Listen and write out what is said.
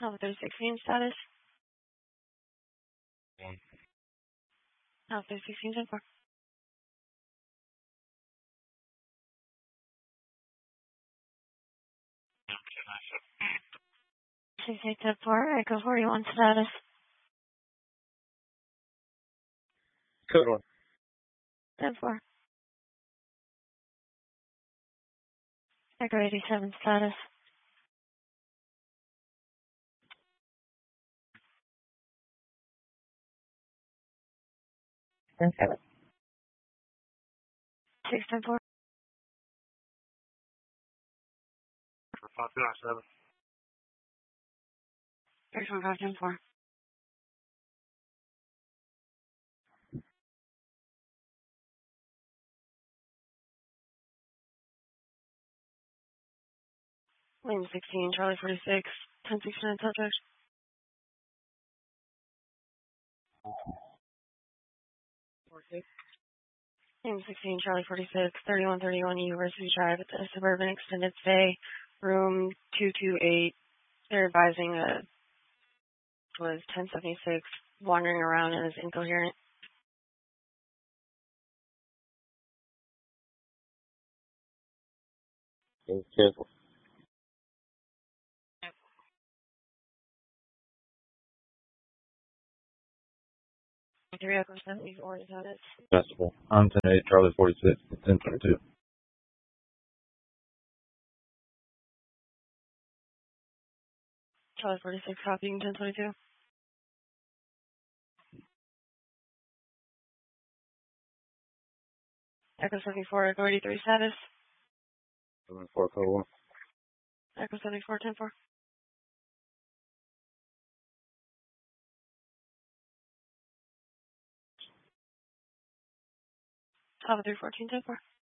Alpha 316 status. Alpha 316 10-4. 68-4, Echo 41 status. Code 1. 10-4. Echo 87 status. Okay. 6-10-4. 5-7. 6-1-5-10-4. Lane 16, Charlie 46, 1069 subject. Lane 16, Charlie 46, 3131 University Drive at the Suburban Extended Stay, room 228. They're advising was 1076, wandering around and is incoherent. Careful. 3 Echo 74 is that it? Festival. I'm 10-8, Charlie 46, 10-22. Charlie 46, copying 1022. Echo 74, Echo 83 status. 7-4, Code 1. Echo 74, 10-4. Alpha 314, 10-4.